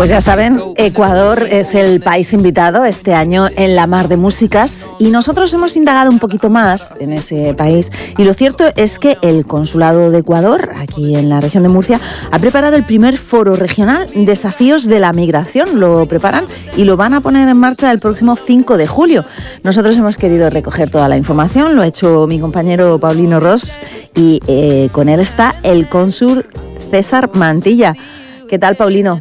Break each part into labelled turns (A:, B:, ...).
A: Pues ya saben, Ecuador es el país invitado este año en la Mar de Músicas y nosotros hemos indagado un poquito más en ese país y lo cierto es que el Consulado de Ecuador, aquí en la región de Murcia, ha preparado el primer foro regional Desafíos de la Migración. Lo preparan y lo van a poner en marcha el próximo 5 de julio. Nosotros hemos querido recoger toda la información, lo ha hecho mi compañero Paulino Ros y con él está el cónsul César Mantilla. ¿Qué tal, Paulino?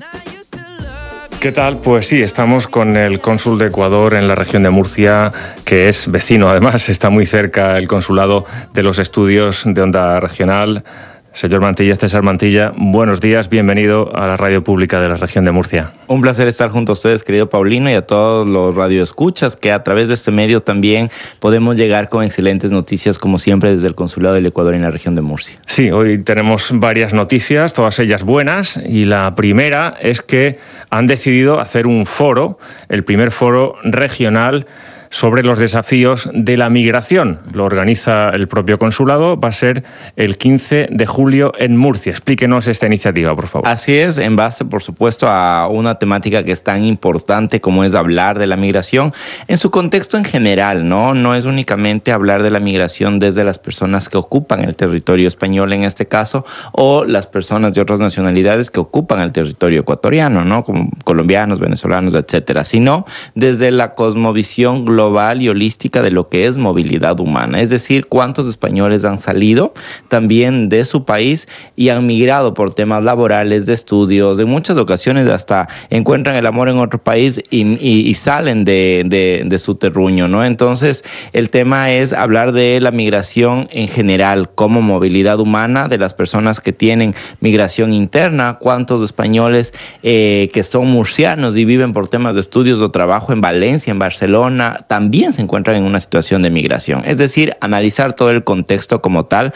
B: ¿Qué tal? Pues sí, estamos con el cónsul de Ecuador en la región de Murcia, que es vecino, además, está muy cerca el consulado de los estudios de Onda Regional. Señor Mantilla, César Mantilla, buenos días, bienvenido a la radio pública de la región de Murcia.
C: Un placer estar junto a ustedes, querido Paulino, y a todos los radioescuchas, que a través de este medio también podemos llegar con excelentes noticias, como siempre, desde el Consulado del Ecuador en la región de Murcia.
B: Sí, hoy tenemos varias noticias, todas ellas buenas, y la primera es que han decidido hacer un foro, el primer foro regional sobre los desafíos de la migración. Lo organiza el propio consulado, va a ser el 15 de julio en Murcia. Explíquenos esta iniciativa, por favor.
C: Así es, en base, por supuesto, a una temática que es tan importante como es hablar de la migración en su contexto en general, ¿no? No es únicamente hablar de la migración desde las personas que ocupan el territorio español en este caso, o las personas de otras nacionalidades que ocupan el territorio ecuatoriano, ¿no? Como colombianos, venezolanos, etcétera, sino desde la cosmovisión global y holística de lo que es movilidad humana, es decir, cuántos españoles han salido también de su país y han migrado por temas laborales, de estudios, en muchas ocasiones hasta encuentran el amor en otro país y salen de su terruño, ¿no? Entonces, el tema es hablar de la migración en general como movilidad humana, de las personas que tienen migración interna, cuántos españoles que son murcianos y viven por temas de estudios o trabajo en Valencia, en Barcelona, también se encuentran en una situación de migración. Es decir, analizar todo el contexto como tal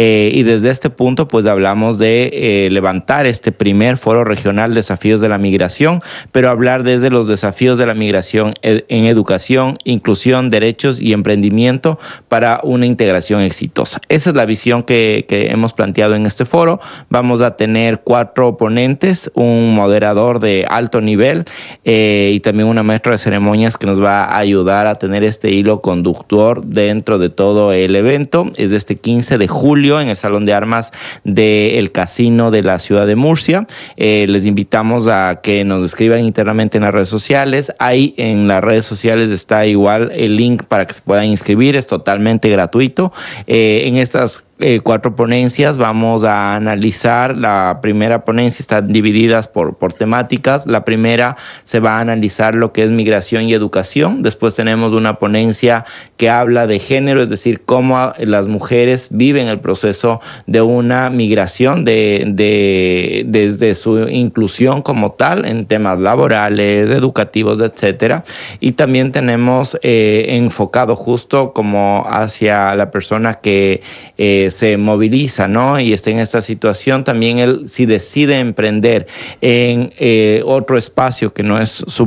C: y desde este punto pues hablamos de levantar este primer foro regional Desafíos de la Migración, pero hablar desde los desafíos de la migración en educación, inclusión, derechos y emprendimiento para una integración exitosa. Esa es la visión que hemos planteado en este foro. Vamos a tener 4 ponentes, un moderador de alto nivel y también una maestra de ceremonias que nos va a ayudar a tener este hilo conductor dentro de todo el evento. Es de este 15 de julio en el Salón de Armas del Casino de la ciudad de Murcia. Les invitamos a que nos escriban internamente en las redes sociales. Ahí en las redes sociales está igual el link para que se puedan inscribir. Es totalmente gratuito. En estas 4 ponencias vamos a analizar. La primera ponencia está divididas por temáticas. La primera se va a analizar lo que es migración y educación. Después tenemos una ponencia que habla de género, es decir, cómo las mujeres viven el proceso de una migración desde su inclusión como tal en temas laborales, educativos, etcétera. Y también tenemos enfocado justo como hacia la persona que se moviliza, ¿no? Y está en esta situación, también él si decide emprender en otro espacio que no es su